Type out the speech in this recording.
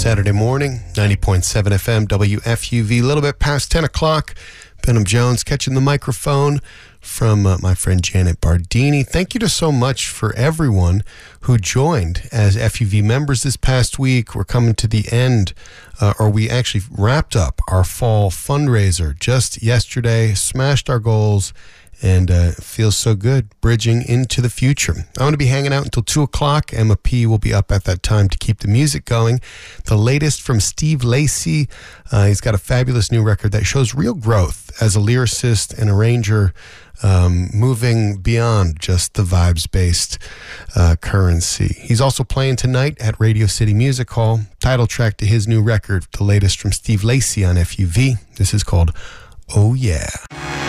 Saturday morning, 90.7 FM, WFUV, a little bit past 10 o'clock. Benham Jones catching the microphone from my friend Janet Bardini. Thank you to so much for everyone who joined as FUV members this past week. We're coming to the end, or we actually wrapped up our fall fundraiser just yesterday, smashed our goals, and it feels so good bridging into the future. I'm going to be hanging out until 2 o'clock. Emma P. will be up at that time to keep the music going. The latest from Steve Lacy. He's got a fabulous new record that shows real growth as a lyricist and arranger, moving beyond just the vibes-based currency. He's also playing tonight at Radio City Music Hall. Title track to his new record, the latest from Steve Lacy on FUV. This is called Oh Yeah.